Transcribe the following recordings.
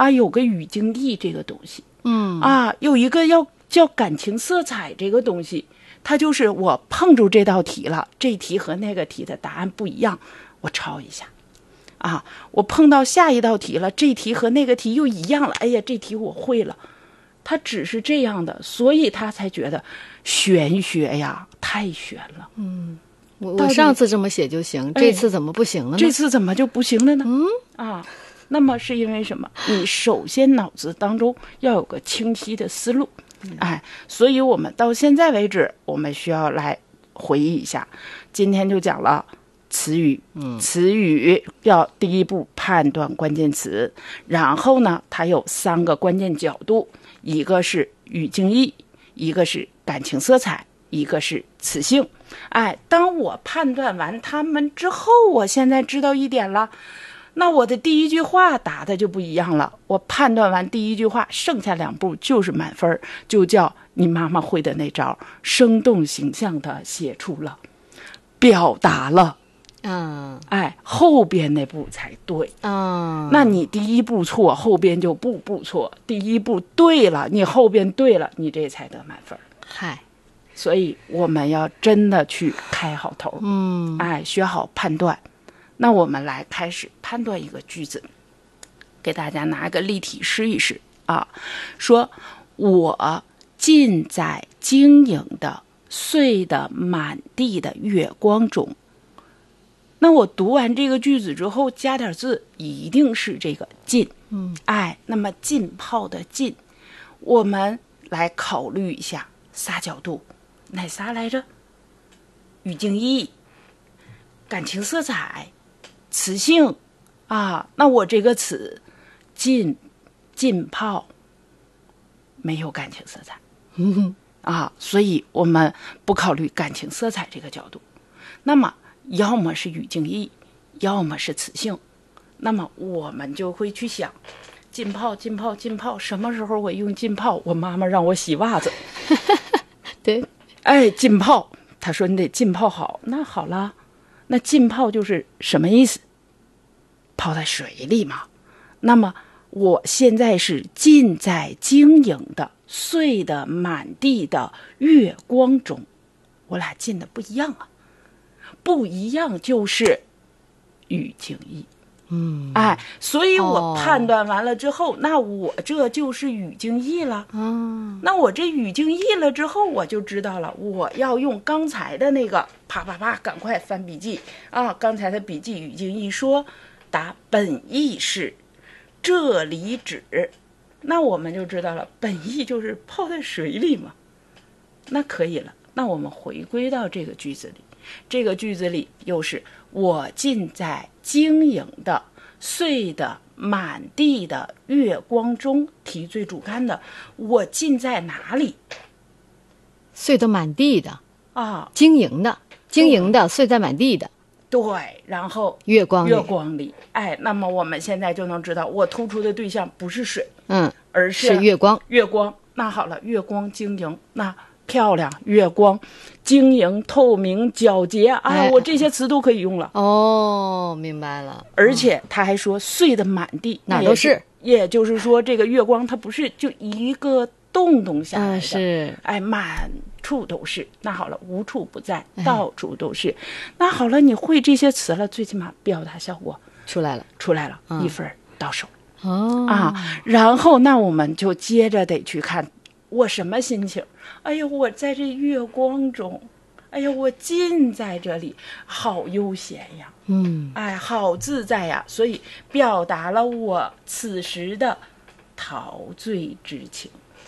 啊，有个语境义这个东西，有一个叫感情色彩这个东西，它就是我碰住这道题了，这题和那个题的答案不一样，我抄一下。我碰到下一道题了，这题和那个题又一样了，哎呀，这题我会了。他只是这样的，所以他才觉得玄学呀太玄了。 我上次这么写就行，这次怎么不行了呢？ 这次怎么就不行了呢？那么是因为什么？你首先脑子当中要有个清晰的思路，所以我们到现在为止，我们需要来回忆一下。今天就讲了词语，词语要第一步判断关键词，然后呢，它有3个关键角度，一个是语境义，一个是感情色彩，一个是词性。当我判断完它们之后，我现在知道一点了。那我的第一句话答的就不一样了。我判断完第一句话，剩下2步就是满分，就叫你妈妈会的那招，生动形象的写出了，表达了。后边那步才对。那你第一步错，后边就步步错；第一步对了，你后边对了，你这才得满分。所以我们要真的去开好头，学好判断。那我们来开始判断一个句子，给大家拿个例题试一试说我浸在晶莹的碎得满地的月光中。那我读完这个句子之后加点字，一定是这个浸。那么浸泡的浸，我们来考虑一下仨角度，哪仨来着？语境义、感情色彩、词性那我这个词浸泡没有感情色彩所以我们不考虑感情色彩这个角度。那么要么是语境义，要么是词性。那么我们就会去想，浸泡，什么时候我用浸泡？我妈妈让我洗袜子对， 浸泡，她说你得浸泡好。那好了，那浸泡就是什么意思？泡在水里嘛。那么我现在是浸在晶莹的碎的满地的月光中，我俩浸的不一样不一样就是语境义。所以我判断完了之后，那我这就是语境义了。那我这语境义了之后，我就知道了，我要用刚才的那个啪啪啪，赶快翻笔记刚才的笔记语境义说答本意是这里指，那我们就知道了，本意就是泡在水里嘛。那可以了，那我们回归到这个句子里，这个句子里又是我浸在晶莹的碎的满地的月光中，题最主干的我浸在哪里？ 碎得满地的晶莹的碎在满地的， 对，然后月光里那么我们现在就能知道，我突出的对象不是水，而是月光。 那好了，月光晶莹，那漂亮，月光晶莹透明皎洁我这些词都可以用了。 明白了。 而且他还说碎的满地， 哪都是， 也就是说这个月光它不是就一个洞下来的， 是满处都是。那好了，无处不在，到处都是。那好了，你会这些词了，最起码表达效果出来了，1分到手。然后那我们就接着得去看我什么心情。我在这月光中，我浸在这里，好悠闲呀，好自在呀，所以表达了我此时的陶醉之情。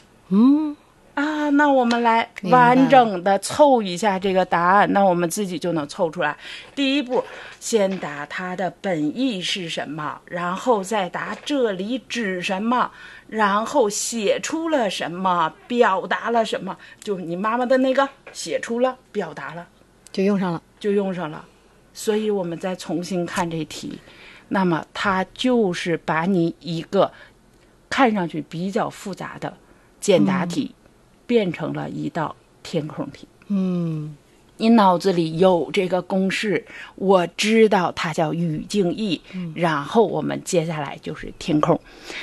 那我们来完整的凑一下这个答案，那我们自己就能凑出来。第一步，先答它的本意是什么，然后再答这里指什么，然后写出了什么，表达了什么，就你妈妈的那个写出了，表达了， 就用上了。 所以我们再重新看这题，那么它就是把你一个看上去比较复杂的简答题变成了一道填空题。你脑子里有这个公式，我知道它叫语境义，然后我们接下来就是填空。